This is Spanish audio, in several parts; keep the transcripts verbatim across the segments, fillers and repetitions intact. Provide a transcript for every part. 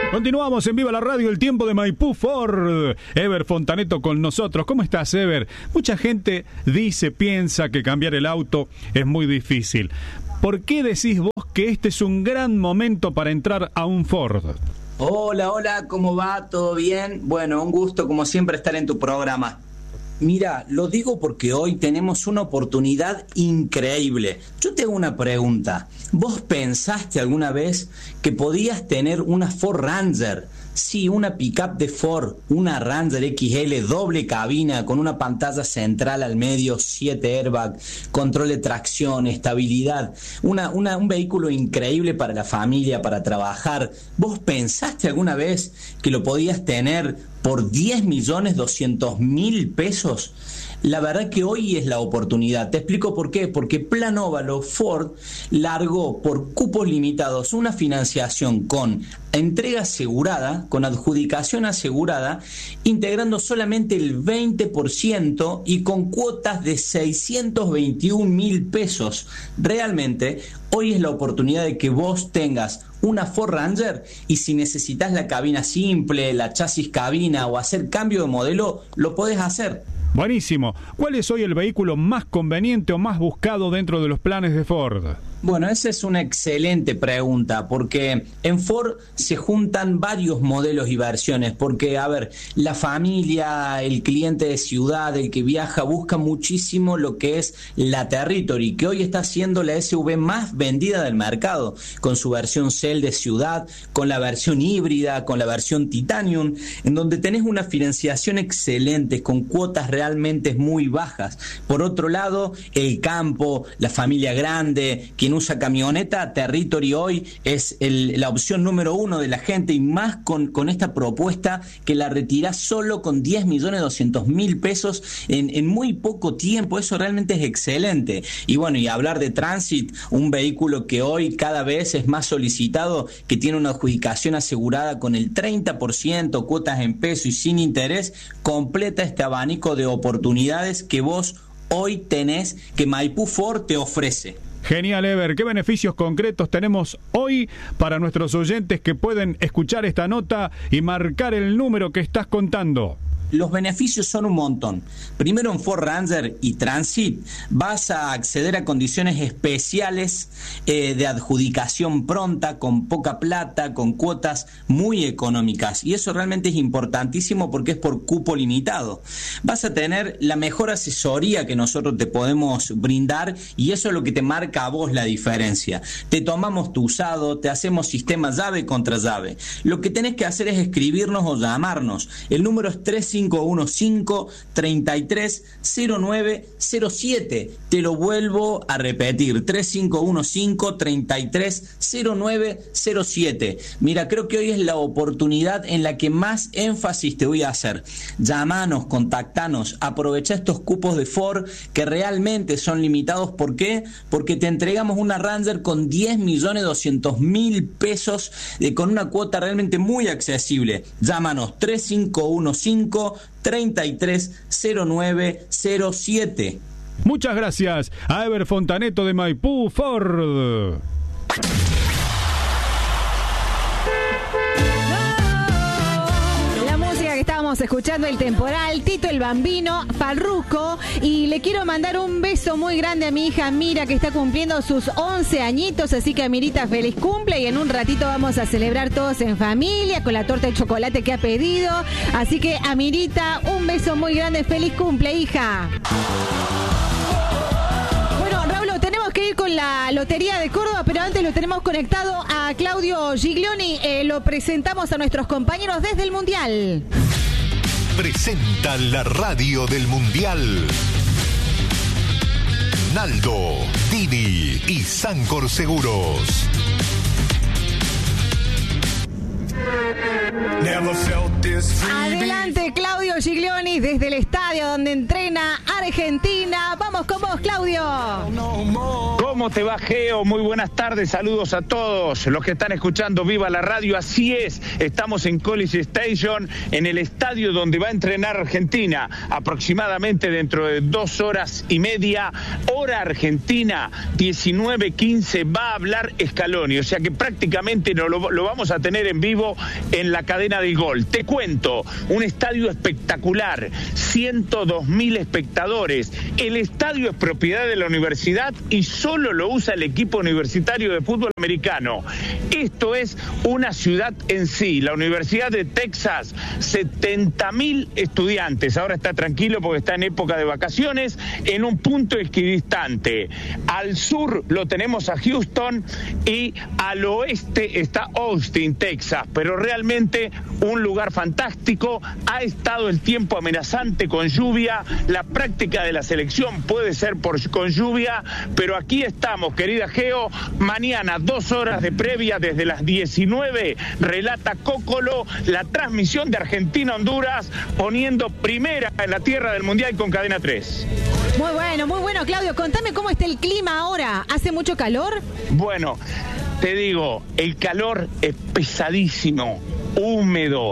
Continuamos en Viva la Radio, el tiempo de Maipú Ford. Ever Fontaneto con nosotros. ¿Cómo estás, Ever? Mucha gente dice, piensa que cambiar el auto es muy difícil. ¿Por qué decís vos que este es un gran momento para entrar a un Ford? Hola, hola, ¿cómo va? ¿Todo bien? Bueno, un gusto como siempre estar en tu programa. Mira, lo digo porque hoy tenemos una oportunidad increíble. Yo te hago una pregunta. ¿Vos pensaste alguna vez que podías tener una Ford Ranger? Sí, una pickup de Ford, una Ranger X L, doble cabina, con una pantalla central al medio, siete airbags, control de tracción, estabilidad. Una, una, un vehículo increíble para la familia, para trabajar. ¿Vos pensaste alguna vez que lo podías tener por diez millones doscientos mil pesos? La verdad que hoy es la oportunidad. Te explico por qué. Porque Plan Óvalo Ford largó por cupos limitados una financiación con entrega asegurada, con adjudicación asegurada, integrando solamente el veinte por ciento y con cuotas de seiscientos veintiún mil pesos. Realmente, hoy es la oportunidad de que vos tengas una Ford Ranger y si necesitas la cabina simple, la chasis cabina o hacer cambio de modelo, lo podés hacer. Buenísimo. ¿Cuál es hoy el vehículo más conveniente o más buscado dentro de los planes de Ford? Bueno, esa es una excelente pregunta, porque en Ford se juntan varios modelos y versiones, porque, a ver, la familia, el cliente de ciudad, el que viaja, busca muchísimo lo que es la Territory, que hoy está siendo la S U V más vendida del mercado, con su versión Cell de ciudad, con la versión híbrida, con la versión Titanium, en donde tenés una financiación excelente, con cuotas realmente muy bajas. Por otro lado, el campo, la familia grande, quien usa camioneta, Territory hoy es el, la opción número uno de la gente, y más con, con esta propuesta que la retirás solo con diez millones doscientos mil pesos en, en muy poco tiempo. Eso realmente es excelente. Y bueno, y hablar de Transit, un vehículo que hoy cada vez es más solicitado, que tiene una adjudicación asegurada con el treinta por ciento, cuotas en peso y sin interés, completa este abanico de oportunidades que vos hoy tenés, que Maipú Ford te ofrece. Genial, Ever. ¿Qué beneficios concretos tenemos hoy para nuestros oyentes que pueden escuchar esta nota y marcar el número que estás contando? Los beneficios son un montón. Primero, en Ford Ranger y Transit vas a acceder a condiciones especiales eh, de adjudicación pronta, con poca plata, con cuotas muy económicas. Y eso realmente es importantísimo porque es por cupo limitado. Vas a tener la mejor asesoría que nosotros te podemos brindar, y eso es lo que te marca a vos la diferencia. Te tomamos tu usado, te hacemos sistema llave contra llave. Lo que tenés que hacer es escribirnos o llamarnos. El número es tres cinco uno cinco, tres tres cero nueve cero siete. Te lo vuelvo a repetir, tres cinco uno cinco, tres tres cero nueve cero siete. Mira, creo que hoy es la oportunidad en la que más énfasis te voy a hacer. Llamanos, contactanos, aprovecha estos cupos de Ford que realmente son limitados. ¿Por qué? Porque te entregamos una Ranger con diez millones doscientos mil pesos, eh, con una cuota realmente muy accesible. Llámanos, tres cinco uno cinco, tres tres cero nueve cero siete. Muchas gracias a Ever Fontaneto de Maipú Ford. Estábamos escuchando El Temporal, Tito el Bambino, Farruko, y le quiero mandar un beso muy grande a mi hija Mira, que está cumpliendo sus once añitos, así que Mirita, feliz cumple, y en un ratito vamos a celebrar todos en familia con la torta de chocolate que ha pedido, así que a Mirita un beso muy grande, feliz cumple, hija. Tenemos que ir con la Lotería de Córdoba, pero antes lo tenemos conectado a Claudio Giglioni. Eh, lo presentamos a nuestros compañeros desde el Mundial. Presenta la radio del Mundial. Naldo, Dini y Sancor Seguros. Now Adelante, Claudio Giglioni, desde el estadio donde entrena Argentina. Vamos con vos, Claudio. ¿Cómo te va, Geo? Muy buenas tardes, saludos a todos los que están escuchando Viva la Radio. Así es, estamos en College Station, en el estadio donde va a entrenar Argentina, aproximadamente dentro de dos horas y media, hora argentina, diecinueve quince, va a hablar Scaloni, o sea que prácticamente no lo, lo vamos a tener en vivo en la cadena del gol. Te cuento, un estadio espectacular, ciento dos mil espectadores, el estadio es propiedad de la universidad y solo lo usa el equipo universitario de fútbol americano. Esto es una ciudad en sí, la Universidad de Texas, setenta mil estudiantes, ahora está tranquilo porque está en época de vacaciones, en un punto equidistante. Al sur lo tenemos a Houston y al oeste está Austin, Texas, pero realmente un lugar fantástico. Ha estado el tiempo amenazante con lluvia, la práctica de la selección puede ser por, con lluvia, pero aquí estamos, querida Geo. Mañana dos horas de previa desde las diecinueve, relata Cócolo la transmisión de Argentina-Honduras, poniendo primera en la tierra del Mundial con Cadena tres. Muy bueno, muy bueno, Claudio. Contame cómo está el clima ahora. ¿Hace mucho calor? Bueno, te digo, el calor es pesadísimo, húmedo,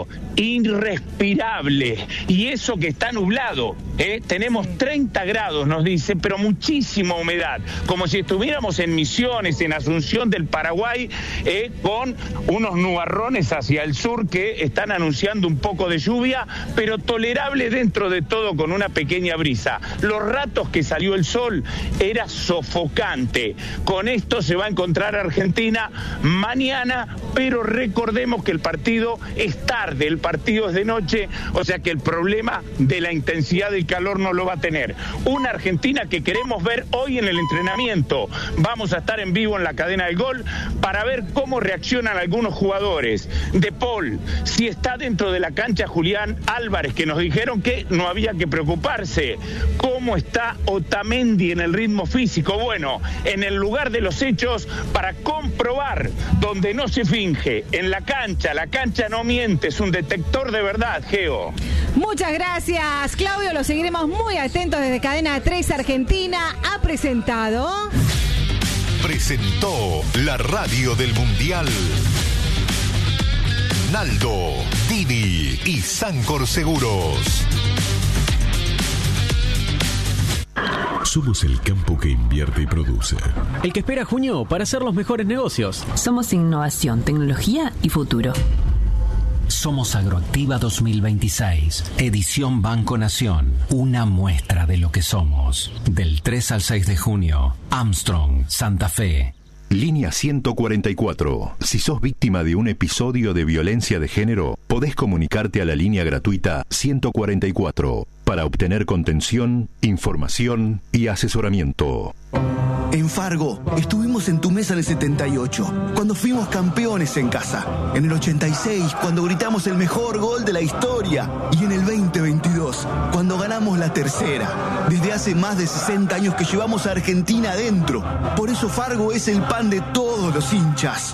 irrespirable, y eso que está nublado, ¿eh? Tenemos treinta grados, nos dice, pero muchísima humedad, como si estuviéramos en Misiones, en Asunción del Paraguay, ¿eh? Con unos nubarrones hacia el sur que están anunciando un poco de lluvia, pero tolerable dentro de todo, con una pequeña brisa. Los ratos que salió el sol era sofocante. Con esto se va a encontrar Argentina mañana, pero recordemos que el partido es tarde, el partido es de noche, o sea que el problema de la intensidad del calor no lo va a tener. Una Argentina que queremos ver hoy en el entrenamiento. Vamos a estar en vivo en la cadena del gol para ver cómo reaccionan algunos jugadores. De Paul, si está dentro de la cancha Julián Álvarez, que nos dijeron que no había que preocuparse. ¿Cómo está Otamendi en el ritmo físico? Bueno, en el lugar de los hechos, para comprobar, donde no se finge, en la cancha, la cancha no miente, es un detector de verdad, Geo. Muchas gracias, Claudio. Lo seguiremos muy atentos desde Cadena tres Argentina. Ha presentado... Presentó la radio del Mundial. Naldo, Didi y Sancor Seguros. Somos el campo que invierte y produce. El que espera junio para hacer los mejores negocios. Somos innovación, tecnología y futuro. Somos Agroactiva dos mil veintiséis, edición Banco Nación, una muestra de lo que somos. Del tres al seis de junio, Armstrong, Santa Fe. Línea ciento cuarenta y cuatro. Si sos víctima de un episodio de violencia de género, podés comunicarte a la línea gratuita ciento cuarenta y cuatro para obtener contención, información y asesoramiento. En Fargo, estuvimos en tu mesa en el setenta y ocho, cuando fuimos campeones en casa. En el ochenta y seis, cuando gritamos el mejor gol de la historia. Y en el veinte veintidós, cuando ganamos la tercera. Desde hace más de sesenta años que llevamos a Argentina adentro. Por eso Fargo es el pan de todos los hinchas.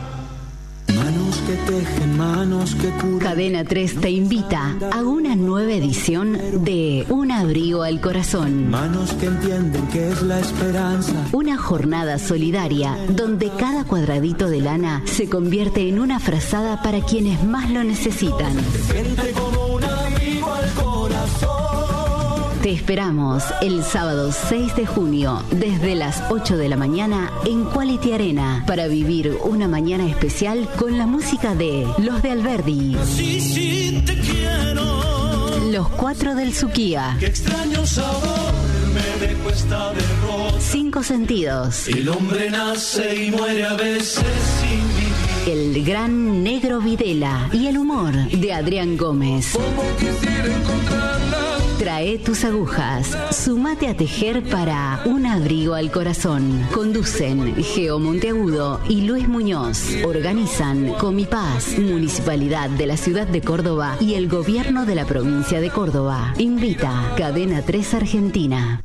Manos que tejen, manos que curan. Cadena tres te invita a una nueva edición de Un abrigo al corazón. Manos que entienden que es la esperanza. Una jornada solidaria donde cada cuadradito de lana se convierte en una frazada para quienes más lo necesitan. Siente como un abrigo al corazón. Te esperamos el sábado seis de junio desde las ocho de la mañana en Quality Arena para vivir una mañana especial con la música de Los de Alberdi. Sí, sí, te quiero. Los Cuatro del Suquía. Qué extraño sabor me dejó esta derrota. Cinco Sentidos. El hombre nace y muere a veces sin vivir. El gran Negro Videla y el humor de Adrián Gómez. Como quisiera encontrarla. Trae tus agujas, sumate a tejer para Un abrigo al corazón. Conducen Geo Monteagudo y Luis Muñoz. Organizan Comipaz, Municipalidad de la Ciudad de Córdoba y el Gobierno de la Provincia de Córdoba. Invita Cadena tres Argentina.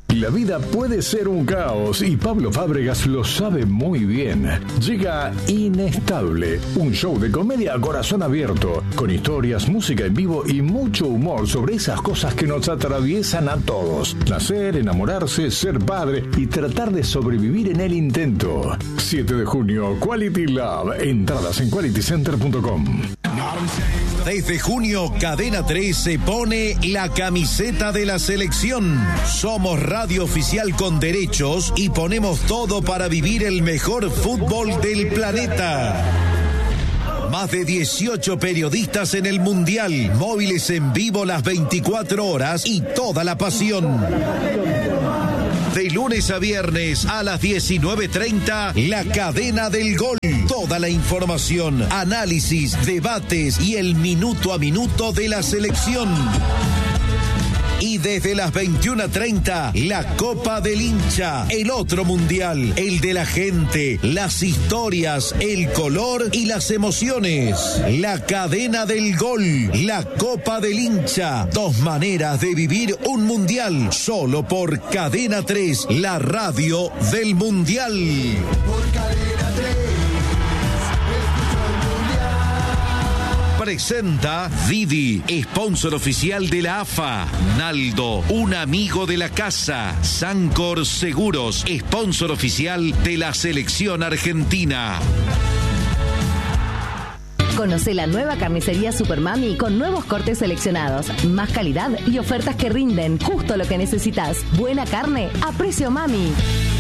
La vida puede ser un caos y Pablo Fábregas lo sabe muy bien. Llega Inestable, un show de comedia a corazón abierto, con historias, música en vivo y mucho humor sobre esas cosas que nos atraviesan a todos. Nacer, enamorarse, ser padre y tratar de sobrevivir en el intento. siete de junio, Quality Love. Entradas en quality center punto com. Desde junio, Cadena tres se pone la camiseta de la selección. Somos radio oficial con derechos y ponemos todo para vivir el mejor fútbol del planeta. Más de dieciocho periodistas en el Mundial, móviles en vivo las veinticuatro horas y toda la pasión. De lunes a viernes a las diecinueve treinta, La Cadena del Gol. Toda la información, análisis, debates y el minuto a minuto de la selección. Y desde las veintiuna treinta, la Copa del Hincha, el otro mundial, el de la gente, las historias, el color y las emociones. La Cadena del Gol, la Copa del Hincha, dos maneras de vivir un mundial, solo por Cadena tres, la radio del mundial. Por Cadena tres. Presenta Didi, sponsor oficial de la A F A. Naldo, un amigo de la casa. Sancor Seguros, sponsor oficial de la selección argentina. Conoce la nueva carnicería Supermami con nuevos cortes seleccionados, más calidad y ofertas que rinden justo lo que necesitas. Buena carne a precio mami.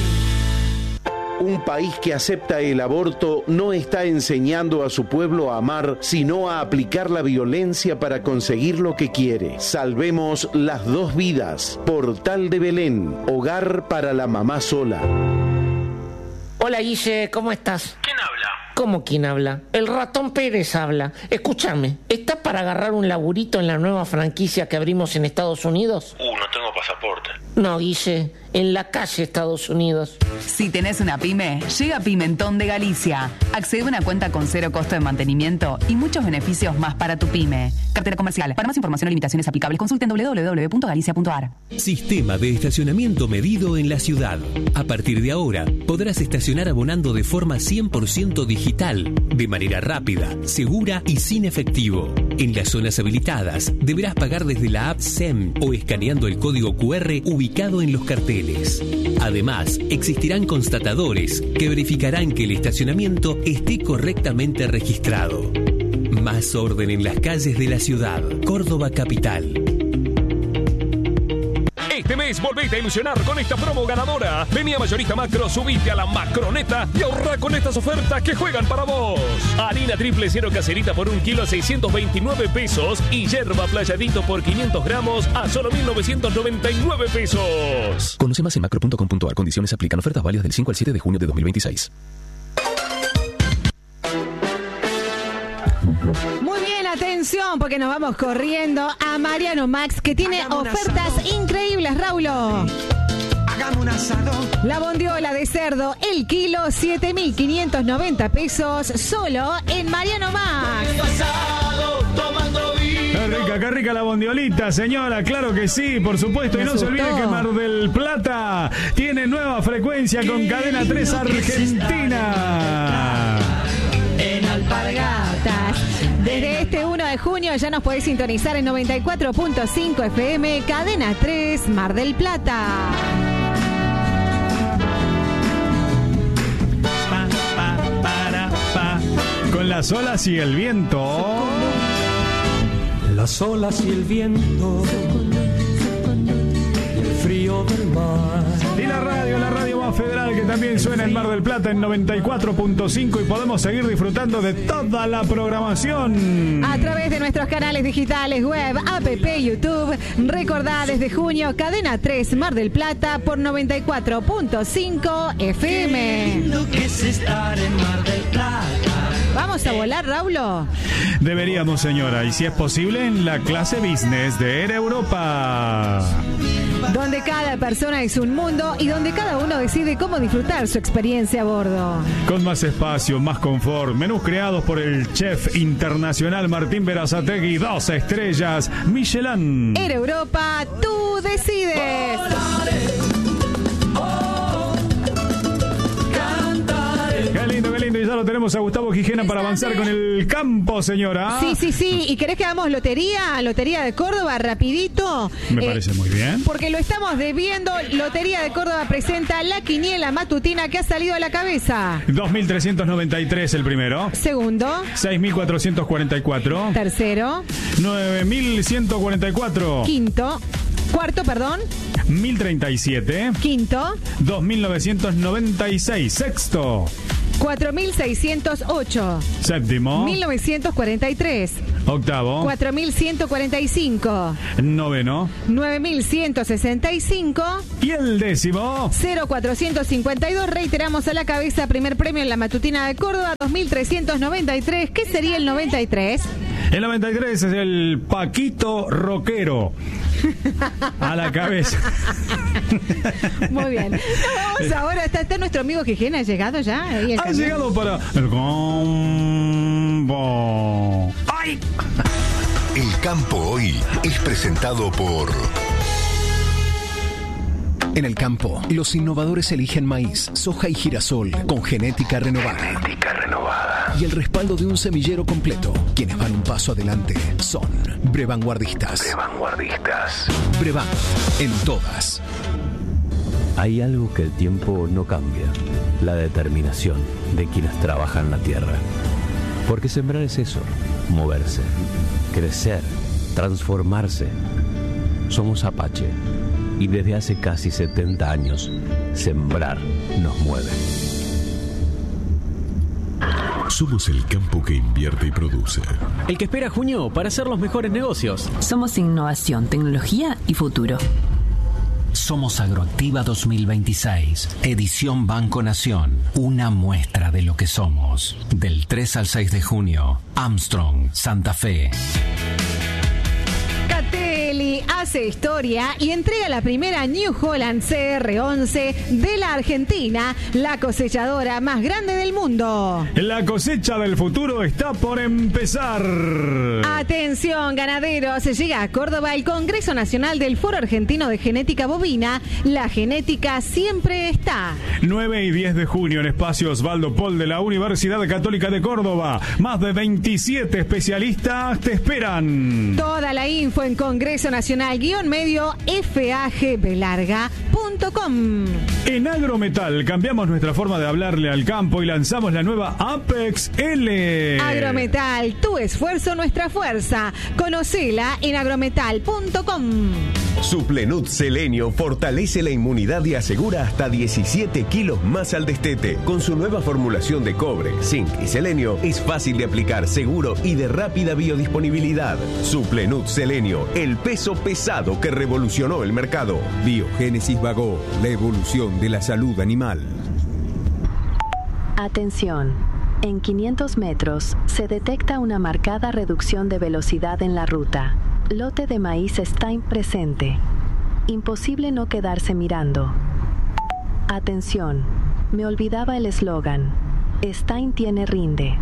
Un país que acepta el aborto no está enseñando a su pueblo a amar, sino a aplicar la violencia para conseguir lo que quiere. Salvemos las dos vidas. Portal de Belén, hogar para la mamá sola. Hola Guille, ¿cómo estás? ¿Quién habla? ¿Cómo quién habla? El ratón Pérez habla. Escúchame, ¿estás para agarrar un laburito en la nueva franquicia que abrimos en Estados Unidos? Uh, no tengo pasaporte. No, Guille, en la calle Estados Unidos. Si tenés una pyme, llega Pimentón de Galicia. Accede a una cuenta con cero costo de mantenimiento y muchos beneficios más para tu pyme. Cartera comercial. Para más información o limitaciones aplicables, consulten doble u doble u doble u punto galicia punto a r. Sistema de estacionamiento medido en la ciudad. A partir de ahora, podrás estacionar abonando de forma cien por ciento digital, de manera rápida, segura y sin efectivo. En las zonas habilitadas, deberás pagar desde la app S E M o escaneando el código cu erre ubicado en los carteles. Además, existirán constatadores que verificarán que el estacionamiento esté correctamente registrado. Más orden en las calles de la ciudad. Córdoba Capital. Este mes volvete a ilusionar con esta promo ganadora. Vení a Mayorista Macro, subite a la macroneta y ahorra con estas ofertas que juegan para vos. Harina triple cero caserita por un kilo a seiscientos veintinueve pesos y yerba playadito por quinientos gramos a solo mil novecientos noventa y nueve pesos. Conoce más en macro punto com punto a r. Condiciones aplican. Ofertas válidas del cinco al siete de junio de dos mil veintiséis. Muy bien, atención, porque nos vamos corriendo a Mariano Max, que tiene ofertas increíbles, Raulo. Hagamos un asado. La bondiola de cerdo, el kilo, siete mil quinientos noventa pesos, solo en Mariano Max. Qué rica, qué rica la bondiolita, señora, claro que sí, por supuesto. Y no se olvide que Mar del Plata tiene nueva frecuencia con Cadena tres Argentina. En Alpargatas. Desde este uno de junio ya nos podés sintonizar en noventa y cuatro punto cinco F M, Cadena tres, Mar del Plata. Pa, pa, para, pa. Con las olas y el viento. Las olas y el viento. Y el frío del mar. Y la radio, la radio más federal que también suena en Mar del Plata en noventa y cuatro punto cinco y podemos seguir disfrutando de toda la programación. A través de nuestros canales digitales, web, app, YouTube. Recordá desde junio, Cadena tres Mar del Plata por noventa y cuatro punto cinco F M. Qué lindo que es estar en Mar del Plata. ¿Vamos a volar, Raulo? Deberíamos, señora, y si es posible, en la clase business de Air Europa. Donde cada persona es un mundo y donde cada uno decide cómo disfrutar su experiencia a bordo. Con más espacio, más confort, menús creados por el chef internacional Martín Berazategui, dos estrellas Michelin. Air Europa, tú decides. ya lo tenemos a Gustavo Gijena para avanzar con el campo, señora. Sí, sí, sí. ¿Y querés que hagamos lotería? Lotería de Córdoba, rapidito. Me Eh, parece muy bien. Porque lo estamos debiendo. Lotería de Córdoba presenta la quiniela matutina que ha salido a la cabeza. dos mil trescientos noventa y tres el primero. Segundo. seis mil cuatrocientos cuarenta y cuatro. Tercero. nueve mil ciento cuarenta y cuatro. Quinto. Cuarto, perdón. mil treinta y siete. Quinto. dos mil novecientos noventa y seis. Sexto. cuatro mil seiscientos ocho. Séptimo. mil novecientos cuarenta y tres. Octavo. cuatro mil ciento cuarenta y cinco. Noveno. nueve mil ciento sesenta y cinco. Y el décimo. cero cuatrocientos cincuenta y dos. Reiteramos a la cabeza. Primer premio en la matutina de Córdoba. dos mil trescientos noventa y tres. ¿Qué sería el noventa y tres? El noventa y tres es el Paquito Roquero. A la cabeza. Muy bien. Nos vamos ahora. Está, está nuestro amigo Gijena. ¿Ha llegado ya? Ahí el Ha camión. llegado para el campo. ¡Ay! El campo hoy es presentado por... En el campo, los innovadores eligen maíz, soja y girasol con genética renovada. Genética renovada. Y el respaldo de un semillero completo. Quienes van un paso adelante son Brevanguardistas. Brevanguardistas. Brevan, en todas. Hay algo que el tiempo no cambia, la determinación de quienes trabajan la tierra. Porque sembrar es eso, moverse, crecer, transformarse. Somos Apache y desde hace casi setenta años, sembrar nos mueve. Somos el campo que invierte y produce. El que espera junio para hacer los mejores negocios. Somos innovación, tecnología y futuro. Somos Agroactiva dos mil veintiséis, edición Banco Nación, una muestra de lo que somos. Del tres al seis de junio, Armstrong, Santa Fe. Catelli hace historia y entrega la primera New Holland C R once de la Argentina, la cosechadora más grande del mundo. La cosecha del futuro está por empezar. Atención, ganaderos, llega a Córdoba el Congreso Nacional del Foro Argentino de Genética Bovina. La genética siempre está. nueve y diez de junio en Espacio Osvaldo Pol de la Universidad Católica de Córdoba. Más de veintisiete especialistas te esperan. Toda la info en Congreso Nacional guión medio F A G B larga punto com. En Agrometal cambiamos nuestra forma de hablarle al campo y lanzamos la nueva Apex L. Agrometal, tu esfuerzo, nuestra fuerza. Conocela en agrometal punto com. Suplenut Selenio fortalece la inmunidad y asegura hasta diecisiete kilos más al destete. Con su nueva formulación de cobre, zinc y selenio, es fácil de aplicar, seguro y de rápida biodisponibilidad. Suplenut Selenio, el peso pesado que revolucionó el mercado. Biogénesis Bagó, la evolución de la salud animal. Atención. En quinientos metros se detecta una marcada reducción de velocidad en la ruta. Lote de maíz Stein presente. Imposible no quedarse mirando. Atención, me olvidaba el eslogan. Stein tiene rinde.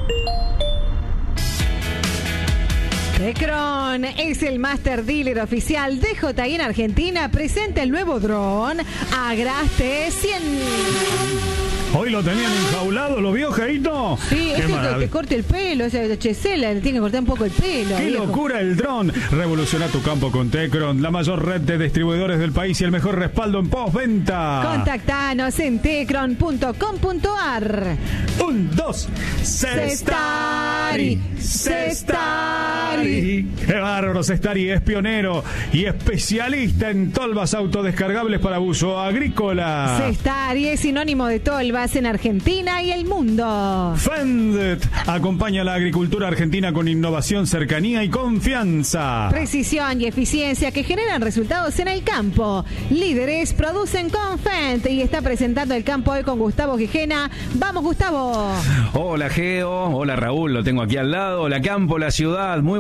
Tecron es el master dealer oficial de J I en Argentina. Presenta el nuevo dron Agraste cien. Hoy lo tenían enjaulado, ¿lo vio, Jaito? Sí, Qué este que, maravilla. que corte el pelo, o sea, H C le tiene que cortar un poco el pelo. ¡Qué viejo. locura el dron! Revoluciona tu campo con Tecron, la mayor red de distribuidores del país y el mejor respaldo en postventa. Contactanos en tecron punto com punto ar. Un, dos, Cestari, Cestari. ¡Qué bárbaro! Cestari es pionero y especialista en tolvas autodescargables para uso agrícola. Cestari es sinónimo de tolvas en Argentina y el mundo. Fendet acompaña a la agricultura argentina con innovación, cercanía y confianza. Precisión y eficiencia que generan resultados en el campo. Líderes producen con Fendt y está presentando el campo hoy con Gustavo Gijena. Vamos, Gustavo. Hola, Geo. Hola, Raúl. Lo tengo aquí al lado. Hola, campo, la ciudad. Muy buenas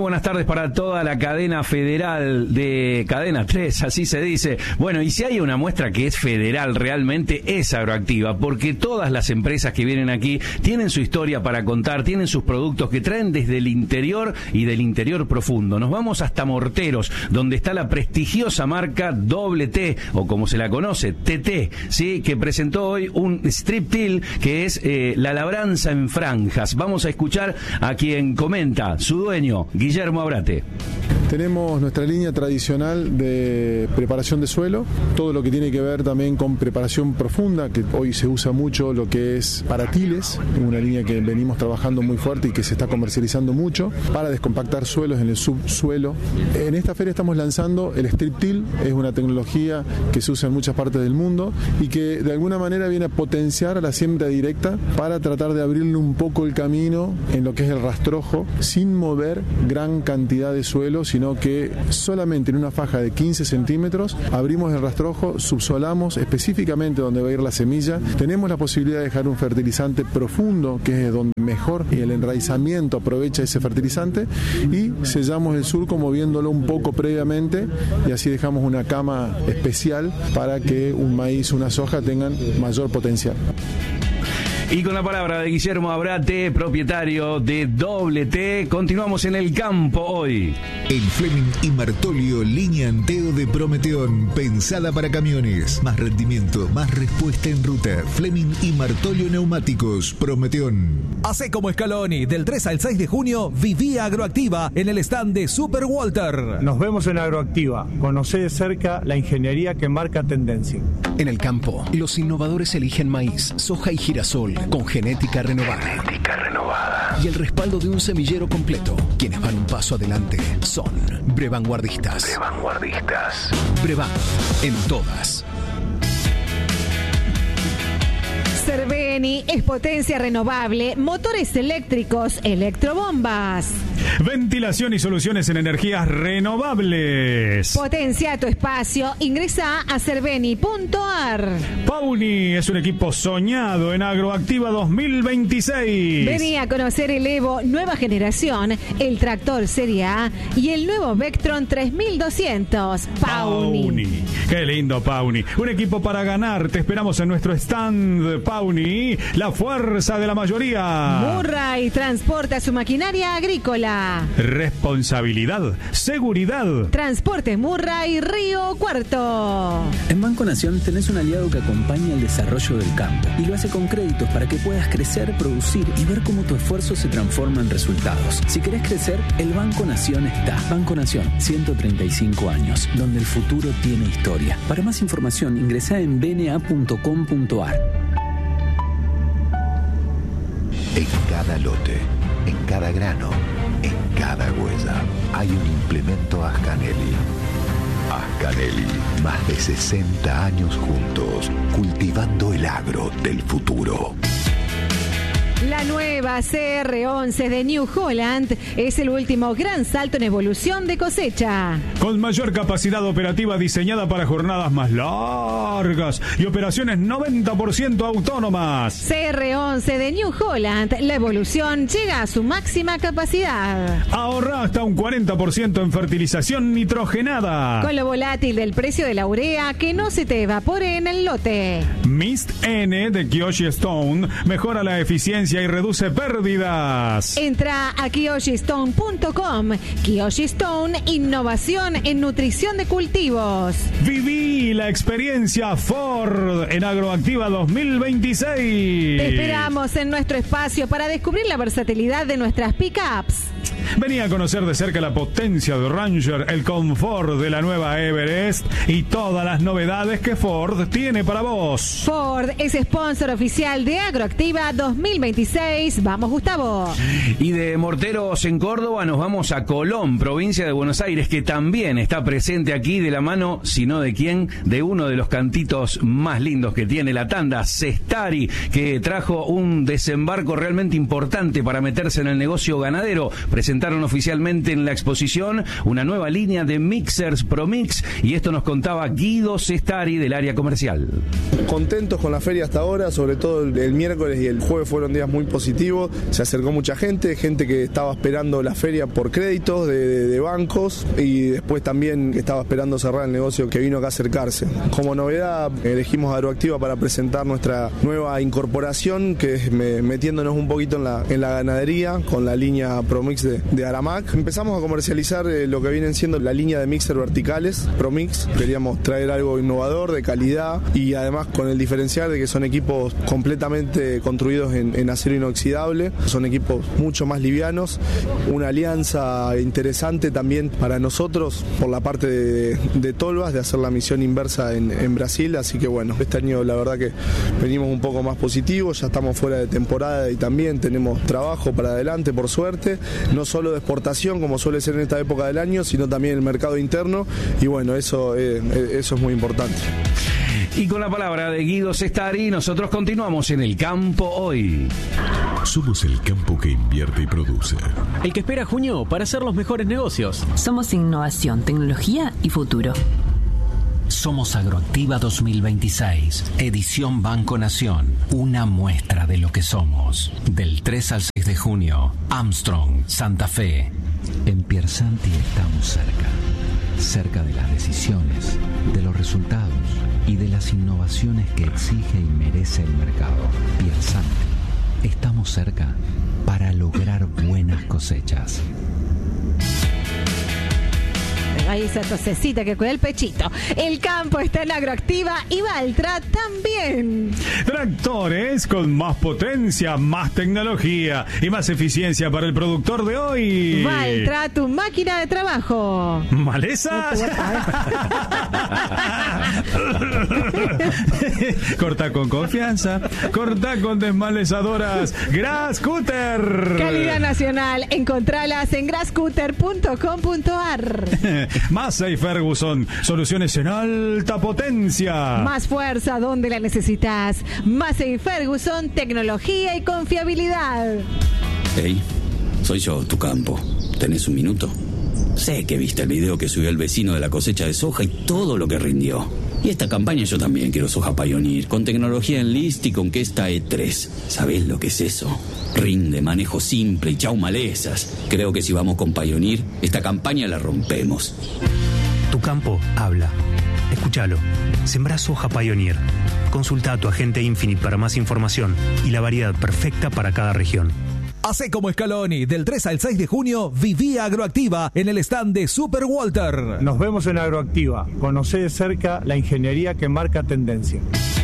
buenas tardes para toda la cadena federal de Cadena tres, así se dice. Bueno, y si hay una muestra que es federal realmente es Agroactiva, porque todas las empresas que vienen aquí tienen su historia para contar, tienen sus productos que traen desde el interior y del interior profundo. Nos vamos hasta Morteros, donde está la prestigiosa marca Doble T, o como se la conoce, T T, ¿sí? Que presentó hoy un strip till que es eh, la labranza en franjas. Vamos a escuchar a quien comenta, su dueño, Guillermo Abrate. Tenemos nuestra línea tradicional de preparación de suelo, todo lo que tiene que ver también con preparación profunda, que hoy se usa mucho lo que es para tiles, una línea que venimos trabajando muy fuerte y que se está comercializando mucho, para descompactar suelos en el subsuelo. En esta feria estamos lanzando el strip till, es una tecnología que se usa en muchas partes del mundo y que de alguna manera viene a potenciar la siembra directa para tratar de abrirle un poco el camino en lo que es el rastrojo, sin mover gran cantidad de suelo, sino que solamente en una faja de quince centímetros abrimos el rastrojo, subsolamos específicamente donde va a ir la semilla, tenemos la posibilidad de dejar un fertilizante profundo, que es donde mejor el enraizamiento aprovecha ese fertilizante, y sellamos el surco moviéndolo un poco previamente, y así dejamos una cama especial para que un maíz, una soja tengan mayor potencial. Y con la palabra de Guillermo Abrate, propietario de Doble T, continuamos en el campo hoy. El Fleming y Martolio, línea Anteo de Prometeón, pensada para camiones. Más rendimiento, más respuesta en ruta. Fleming y Martolio Neumáticos, Prometeón. Hacé como Scaloni, del tres al seis de junio, viví Agroactiva en el stand de Super Walter. Nos vemos en Agroactiva. Conocé de cerca la ingeniería que marca tendencia. En el campo, los innovadores eligen maíz, soja y girasol con genética renovada. Genética renovada. Y el respaldo de un semillero completo. Quienes van un paso adelante son Brevanguardistas. Brevanguardistas. Brevan, en todas. Cerveni es potencia renovable, motores eléctricos, electrobombas. Ventilación y soluciones en energías renovables. Potencia tu espacio, ingresa a cerveni punto a r. Pauni es un equipo soñado en Agroactiva dos mil veintiséis. Vení a conocer el Evo nueva generación, el tractor Serie A y el nuevo Vectron tres mil doscientos. Pauni. Pauni. Qué lindo, Pauni. Un equipo para ganar. Te esperamos en nuestro stand, Pauni, la fuerza de la mayoría. Murray transporta su maquinaria agrícola. Responsabilidad, seguridad. Transporte Murray, Río Cuarto. En Banco Nación tenés un aliado que acompaña el desarrollo del campo y lo hace con créditos para que puedas crecer, producir y ver cómo tu esfuerzo se transforma en resultados. Si querés crecer, el Banco Nación está. Banco Nación, ciento treinta y cinco años, donde el futuro tiene historia. Para más información, ingresá en b n a punto com punto a r. En cada lote, en cada grano, en cada huella, hay un implemento Ascanelli. Ascanelli, más de sesenta años juntos, cultivando el agro del futuro. La nueva C R once de New Holland es el último gran salto en evolución de cosecha. Con mayor capacidad operativa diseñada para jornadas más largas y operaciones noventa por ciento autónomas. C R once de New Holland, la evolución llega a su máxima capacidad. Ahorra hasta un cuarenta por ciento en fertilización nitrogenada. Con lo volátil del precio de la urea, que no se te evapore en el lote. Mist N de Kiyoshi Stone mejora la eficiencia y reduce pérdidas. Entra a kiyoshi stone punto com. Kiyoshi Stone, innovación en nutrición de cultivos. Viví la experiencia Ford en Agroactiva dos mil veintiséis. Te esperamos en nuestro espacio para descubrir la versatilidad de nuestras pickups. Vení a conocer de cerca la potencia de Ranger, el confort de la nueva Everest y todas las novedades que Ford tiene para vos. Ford es sponsor oficial de Agroactiva dos mil veintiséis. Vamos, Gustavo. Y de Morteros en Córdoba nos vamos a Colón, provincia de Buenos Aires, que también está presente aquí de la mano, si no de quién, de uno de los cantitos más lindos que tiene la tanda, Cestari, que trajo un desembarco realmente importante para meterse en el negocio ganadero. Presentaron oficialmente en la exposición una nueva línea de mixers ProMix, y esto nos contaba Guido Cestari del área comercial. Contentos con la feria hasta ahora, sobre todo el, el miércoles y el jueves fueron días días muy positivos. Se acercó mucha gente, gente que estaba esperando la feria por créditos de, de, de bancos y después también que estaba esperando cerrar el negocio que vino acá a acercarse. Como novedad elegimos Agroactiva para presentar nuestra nueva incorporación, que es me, metiéndonos un poquito en la, en la ganadería con la línea ProMix de, de Aramac. Empezamos a comercializar eh, lo que vienen siendo la línea de mixer verticales ProMix. Queríamos traer algo innovador, de calidad y además con el diferencial de que son equipos completamente construidos en, en acero inoxidable. Son equipos mucho más livianos. Una alianza interesante también para nosotros por la parte de, de Tolvas, de hacer la misión inversa en, en Brasil. Así que bueno, este año la verdad que venimos un poco más positivos. Ya estamos fuera de temporada y también tenemos trabajo para adelante, por suerte. No solo de exportación, como suele ser en esta época del año, sino también el mercado interno. Y bueno, eso, eh, eso es muy importante. Y con la palabra de Guido Cestari, nosotros continuamos en El Campo Hoy. Somos el campo que invierte y produce. El que espera junio para hacer los mejores negocios. Somos innovación, tecnología y futuro. Somos Agroactiva dos mil veintiséis, edición Banco Nación, una muestra de lo que somos. Del tres al seis de junio, Armstrong, Santa Fe. En Piersanti estamos cerca, cerca de las decisiones, de los resultados y de las innovaciones que exige y merece el mercado. Piersanti, estamos cerca para lograr buenas cosechas. Ahí esa tosecita que cuida el pechito. El campo está en Agroactiva y Valtra también. Tractores con más potencia, más tecnología y más eficiencia para el productor de hoy. Valtra, tu máquina de trabajo. ¿Malezas? Corta con confianza. Corta con desmalezadoras. Grasscutter. Calidad nacional. Encontralas en grasscutter punto com punto ar. Massey Ferguson, soluciones en alta potencia. Más fuerza donde la necesitas. Massey Ferguson, tecnología y confiabilidad. Hey, soy yo, tu campo. ¿Tenés un minuto? Sé que viste el video que subió el vecino de la cosecha de soja y todo lo que rindió. Y esta campaña yo también quiero soja Pioneer, con tecnología Enlist y con Kesta E tres. ¿Sabés lo que es eso? Rinde, manejo simple y chau malezas. Creo que si vamos con Pioneer, esta campaña la rompemos. Tu campo habla. Escúchalo. Sembrá soja Pioneer. Consulta a tu agente Infinite para más información y la variedad perfecta para cada región. Hacé como Scaloni, del tres al seis de junio, viví Agroactiva en el stand de Super Walter. Nos vemos en Agroactiva. Conocé de cerca la ingeniería que marca tendencia.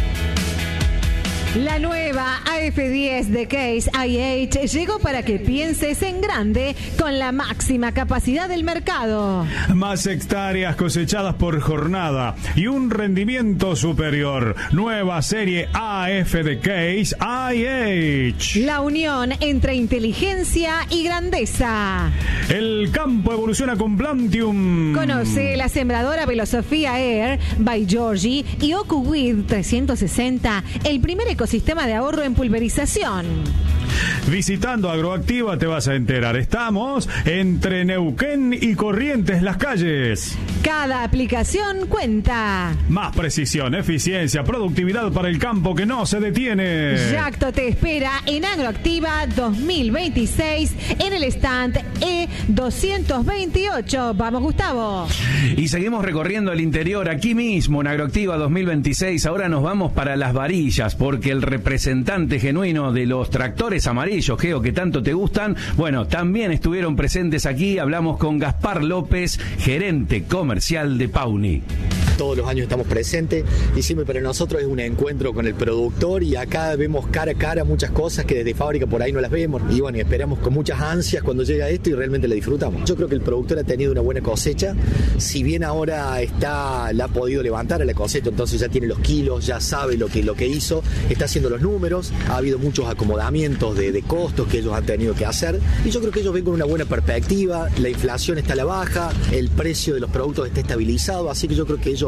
La nueva A F diez de Case I H llegó para que pienses en grande con la máxima capacidad del mercado. Más hectáreas cosechadas por jornada y un rendimiento superior. Nueva serie A F de Case I H. La unión entre inteligencia y grandeza. El campo evoluciona con Plantium. Conoce la sembradora Velosofía Air by Georgie y OcuWeed trescientos sesenta, el primer ecosistema de ahorro en pulverización. Visitando Agroactiva te vas a enterar. Estamos entre Neuquén y Corrientes Las Calles. Cada aplicación cuenta. Más precisión, eficiencia, productividad para el campo que no se detiene. Yacto te espera en Agroactiva dos mil veintiséis en el stand E doscientos veintiocho. Vamos, Gustavo. Y seguimos recorriendo el interior aquí mismo en Agroactiva dos mil veintiséis. Ahora nos vamos para Las Varillas porque el representante genuino de los tractores amarillos, Geo, que tanto te gustan, bueno, también estuvieron presentes aquí. Hablamos con Gaspar López, gerente comercial de Pauni. Todos los años estamos presentes y siempre para nosotros es un encuentro con el productor y acá vemos cara a cara muchas cosas que desde fábrica por ahí no las vemos y bueno, y esperamos con muchas ansias cuando llega esto y realmente la disfrutamos. Yo creo que el productor ha tenido una buena cosecha, si bien ahora está, la ha podido levantar a la cosecha, entonces ya tiene los kilos, ya sabe lo que, lo que hizo, está haciendo los números, ha habido muchos acomodamientos de, de costos que ellos han tenido que hacer y yo creo que ellos ven con una buena perspectiva, la inflación está a la baja, el precio de los productos está estabilizado, así que yo creo que ellos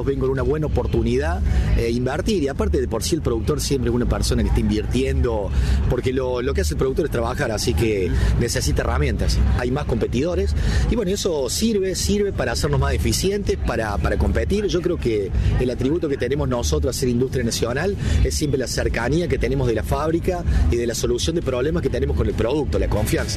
todos ven con una buena oportunidad eh, invertir. Y aparte, de por sí, el productor siempre es una persona que está invirtiendo, porque lo, lo que hace el productor es trabajar, así que necesita herramientas. Hay más competidores y bueno, eso sirve, sirve para hacernos más eficientes, para, para competir. Yo creo que el atributo que tenemos nosotros a ser industria nacional es siempre la cercanía que tenemos de la fábrica y de la solución de problemas que tenemos con el producto, la confianza.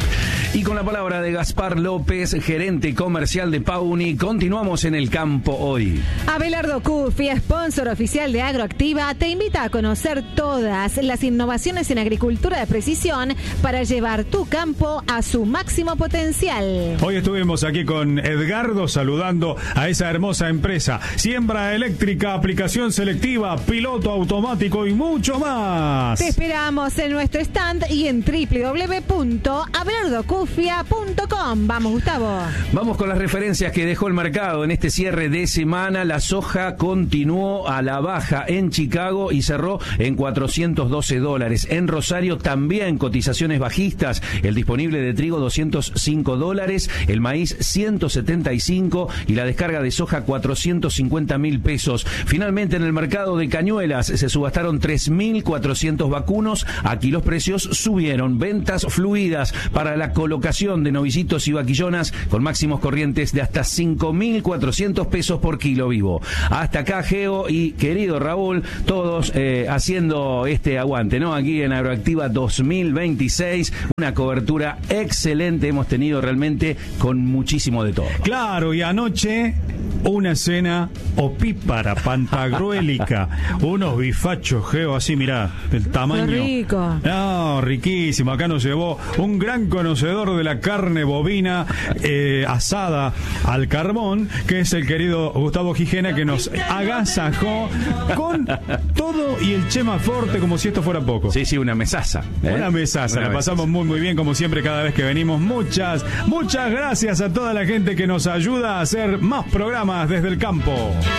Y con la palabra de Gaspar López, gerente comercial de Pauni, continuamos en el campo hoy. Abelardo Cuffy, sponsor oficial de Agroactiva, te invita a conocer todas las innovaciones en agricultura de precisión para llevar tu campo a su máximo potencial. Hoy estuvimos aquí con Edgardo saludando a esa hermosa empresa. Siembra eléctrica, aplicación selectiva, piloto automático y mucho más. Te esperamos en nuestro stand y en doble u doble u doble u punto abelardo cufia punto com. Vamos, Gustavo. Vamos con las referencias que dejó el mercado en este cierre de semana. La soja continuó a la baja en Chicago y cerró en cuatrocientos doce dólares. En Rosario también cotizaciones bajistas. El disponible de trigo doscientos cinco dólares, el maíz ciento setenta y cinco y la descarga de soja cuatrocientos cincuenta mil pesos. Finalmente en el mercado de cañuelas se subastaron tres mil cuatrocientos vacunos. Aquí los precios subieron. Ventas fluidas para la colocación de novicitos y vaquillonas con máximos corrientes de hasta cinco mil cuatrocientos pesos por kilo vivo. Hasta acá, Geo y querido Raúl, todos eh, haciendo este aguante, ¿no? Aquí en Agroactiva dos mil veintiséis, una cobertura excelente hemos tenido realmente con muchísimo de todo. Claro, y anoche una cena opípara, pantagruélica, unos bifachos, Geo, así, mirá, el tamaño. Qué rico. No, riquísimo. Acá nos llevó un gran conocedor de la carne bovina eh, asada al carbón, que es el querido Gustavo Gijena, que nos agasajó con todo y el Chema Forte como si esto fuera poco. Sí, sí, una mesaza. ¿eh? Una mesaza, una la pasamos mesaza. muy, muy bien, como siempre, cada vez que venimos. Muchas, muchas gracias a toda la gente que nos ayuda a hacer más programas desde el campo.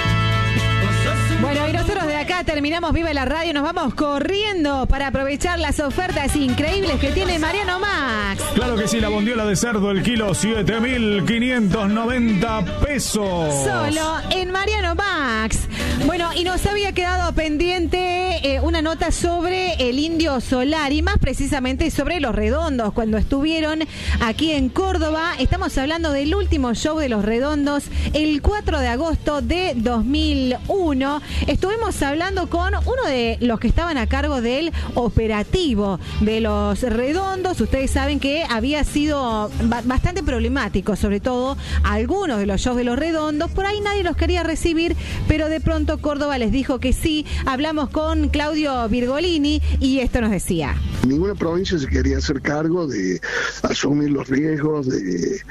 Bueno, y nosotros de acá terminamos Viva la Radio, nos vamos corriendo para aprovechar las ofertas increíbles que tiene Mariano Max. Claro que sí, la bondiola de cerdo, el kilo, siete mil quinientos noventa pesos. Solo en Mariano Max. Bueno, y nos había quedado pendiente eh, una nota sobre el Indio Solari, más precisamente sobre Los Redondos, cuando estuvieron aquí en Córdoba. Estamos hablando del último show de Los Redondos, el cuatro de agosto de dos mil uno. Estuvimos hablando con uno de los que estaban a cargo del operativo de Los Redondos. Ustedes saben que había sido bastante problemático, sobre todo algunos de los shows de Los Redondos. Por ahí nadie los quería recibir, pero de pronto Córdoba les dijo que sí. Hablamos con Claudio Virgolini y esto nos decía. Ninguna provincia se quería hacer cargo de asumir los riesgos de...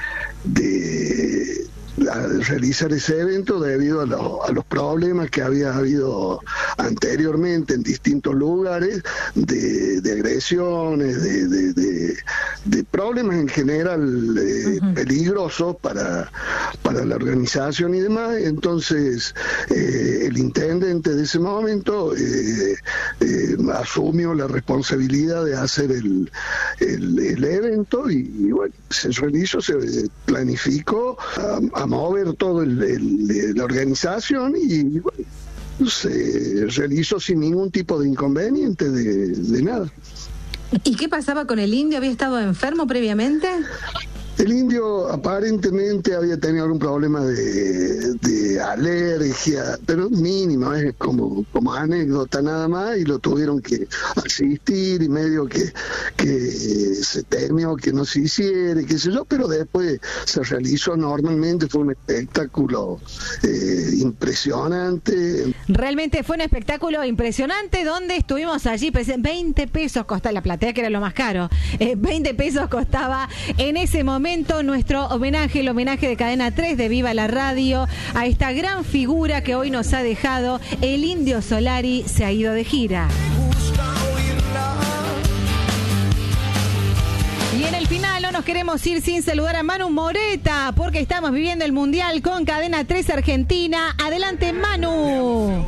de a realizar ese evento debido a, lo, a los problemas que había habido anteriormente en distintos lugares de, de agresiones, de, de, de, de problemas en general eh, uh-huh. peligrosos para, para la organización y demás. Entonces eh, el intendente de ese momento eh, eh, asumió la responsabilidad de hacer el, el, el evento y, y bueno, se realizó, se planificó a, a mover todo el, el, la organización y bueno, se realizó sin ningún tipo de inconveniente de, de nada. ¿Y qué pasaba con el Indio? ¿Había estado enfermo previamente? El Indio aparentemente había tenido algún problema de, de alergia, pero mínimo, es como, como anécdota nada más, y lo tuvieron que asistir y medio que, que se temió que no se hiciera, qué sé yo, pero después se realizó normalmente, fue un espectáculo eh, impresionante. Realmente fue un espectáculo impresionante donde estuvimos allí, veinte pesos costaba la platea, que era lo más caro, eh, veinte pesos costaba en ese momento nuestro homenaje, el homenaje de Cadena tres de Viva la Radio a esta gran figura que hoy nos ha dejado. El Indio Solari se ha ido de gira. Y en el final no nos queremos ir sin saludar a Manu Moreta, porque estamos viviendo el Mundial con Cadena tres Argentina. Adelante, Manu.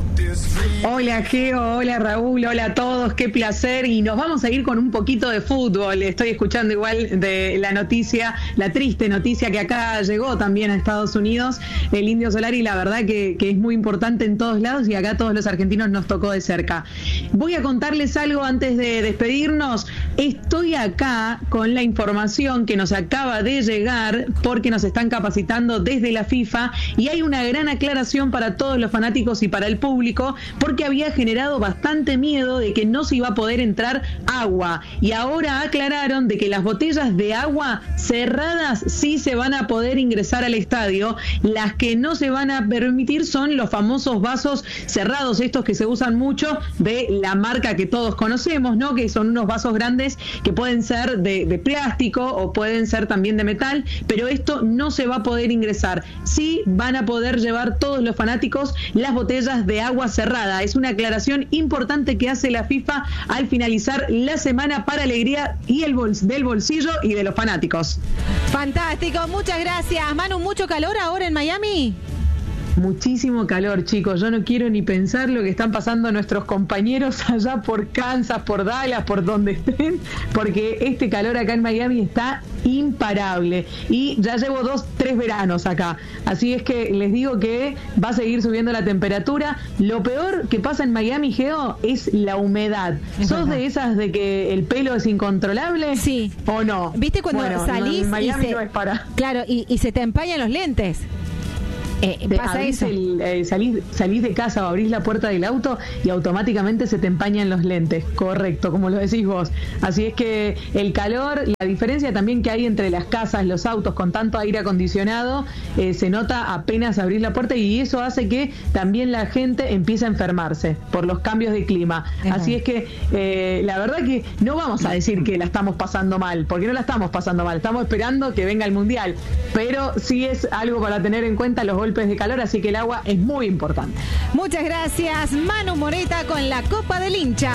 Hola, Geo, hola, Raúl, hola a todos, qué placer. Y nos vamos a ir con un poquito de fútbol. Estoy escuchando igual de la noticia, la triste noticia que acá llegó también a Estados Unidos, el Indio Solari, la verdad que, que es muy importante en todos lados y acá todos los argentinos nos tocó de cerca. Voy a contarles algo antes de despedirnos. Estoy acá con la información que nos acaba de llegar porque nos están capacitando desde la FIFA y hay una gran aclaración para todos los fanáticos y para el público porque había generado bastante miedo de que no se iba a poder entrar agua y ahora aclararon de que las botellas de agua cerradas sí se van a poder ingresar al estadio. Las que no se van a permitir son los famosos vasos cerrados, estos que se usan mucho de la marca que todos conocemos, ¿no? Que son unos vasos grandes que pueden ser de, de plástico o pueden ser también de metal, pero esto no se va a poder ingresar. Sí van a poder llevar todos los fanáticos las botellas de agua cerrada. Es una aclaración importante que hace la FIFA al finalizar la semana para alegría y el bols- del bolsillo y de los fanáticos. Fantástico, muchas gracias. Manu, ¿mucho calor ahora en Miami? Muchísimo calor, chicos. Yo no quiero ni pensar lo que están pasando nuestros compañeros allá por Kansas, por Dallas, por donde estén, porque este calor acá en Miami está imparable. Y ya llevo dos, tres veranos acá. Así es que les digo que va a seguir subiendo la temperatura. Lo peor que pasa en Miami, Geo, es la humedad. Es ¿Sos verdad. de esas de que el pelo es incontrolable? Sí. ¿O no? ¿Viste cuando bueno, salís? No, Miami y se, no es para... Claro, y, y se te empañan los lentes. Eh, pasa eso. El, eh, salís, salís de casa o abrís la puerta del auto y automáticamente se te empañan los lentes. Correcto, como lo decís vos. Así es que el calor, la diferencia también que hay entre las casas, los autos con tanto aire acondicionado, eh, se nota apenas abrís la puerta y eso hace que también la gente empiece a enfermarse por los cambios de clima. Ajá. Así es que eh, la verdad que no vamos a decir que la estamos pasando mal, porque no la estamos pasando mal. Estamos esperando que venga el Mundial, pero sí es algo para tener en cuenta los golpes de calor, así que el agua es muy importante. Muchas gracias, Manu Moreta con la Copa del Hincha.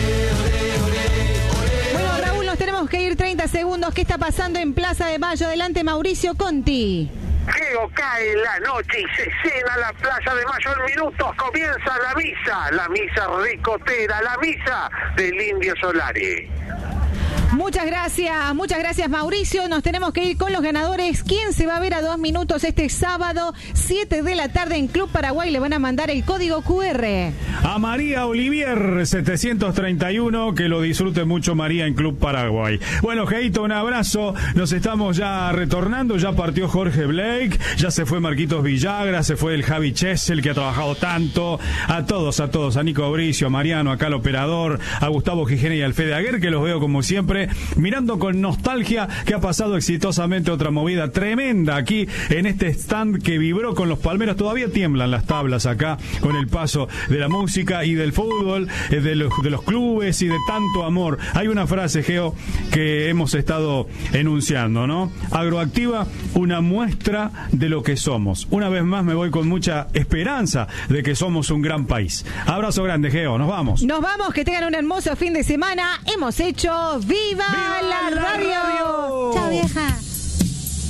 Bueno, Raúl, nos tenemos que ir treinta segundos. ¿Qué está pasando en Plaza de Mayo? Adelante, Mauricio Conti. Geo, cae la noche y se cena la Plaza de Mayo en minutos. Comienza la misa, la misa ricotera, la misa del Indio Solari. Muchas gracias, muchas gracias, Mauricio. Nos tenemos que ir con los ganadores. ¿Quién se va a ver a dos minutos este sábado, siete de la tarde en Club Paraguay? Le van a mandar el código cu erre. A María Olivier setecientos treinta y uno, que lo disfrute mucho María en Club Paraguay. Bueno, Geito, un abrazo. Nos estamos ya retornando. Ya partió Jorge Blake, ya se fue Marquitos Villagra, se fue el Javi Chesel, que ha trabajado tanto. A todos, a todos, a Nico Bricio, a Mariano, acá al operador, a Gustavo Gijena y al Fede Aguer, que los veo como siempre mirando con nostalgia que ha pasado exitosamente otra movida tremenda aquí en este stand que vibró con los palmeros. Todavía tiemblan las tablas acá con el paso de la música y del fútbol, de los, de los clubes y de tanto amor. Hay una frase, Geo, que hemos estado enunciando, ¿no? Agroactiva, una muestra de lo que somos. Una vez más me voy con mucha esperanza de que somos un gran país. Abrazo grande, Geo, nos vamos. Nos vamos, que tengan un hermoso fin de semana. Hemos hecho ¡Viva, ¡Viva la, la radio! radio! ¡Chao, vieja!